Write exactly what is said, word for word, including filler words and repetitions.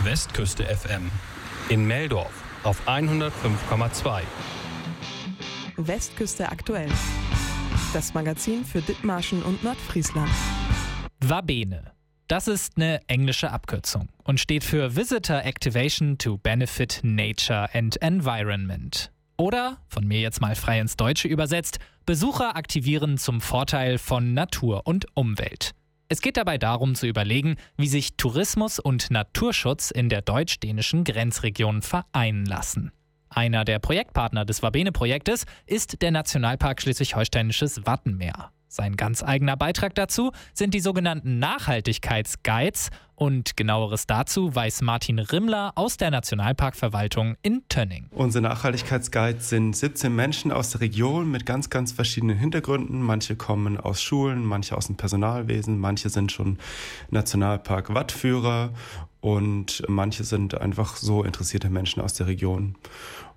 Westküste F M. In Meldorf auf hundertfünf Komma zwei. Westküste aktuell. Das Magazin für Dithmarschen und Nordfriesland. VABENE. Das ist eine englische Abkürzung und steht für Visitor Activation to Benefit Nature and Environment. Oder, von mir jetzt mal frei ins Deutsche übersetzt, Besucher aktivieren zum Vorteil von Natur und Umwelt. Es geht dabei darum zu überlegen, wie sich Tourismus und Naturschutz in der deutsch-dänischen Grenzregion vereinen lassen. Einer der Projektpartner des VABENE-Projektes ist der Nationalpark Schleswig-Holsteinisches Wattenmeer. Sein ganz eigener Beitrag dazu sind die sogenannten Nachhaltigkeitsguides und genaueres dazu weiß Martin Rimmler aus der Nationalparkverwaltung in Tönning. Unsere Nachhaltigkeitsguides sind siebzehn Menschen aus der Region mit ganz, ganz verschiedenen Hintergründen. Manche kommen aus Schulen, manche aus dem Personalwesen, manche sind schon Nationalpark-Wattführer und manche sind einfach so interessierte Menschen aus der Region.